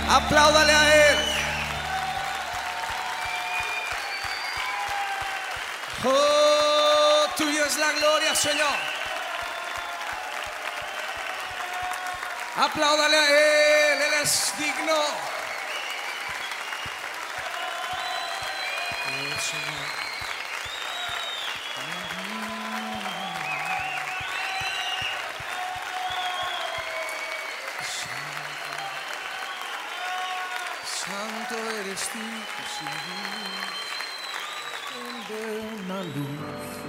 Apláudale a Él. Oh, tuya es la gloria, Señor. Apláudale a Él es digno. Oh, Señor. Santo eres tú, Jesús, donde una luz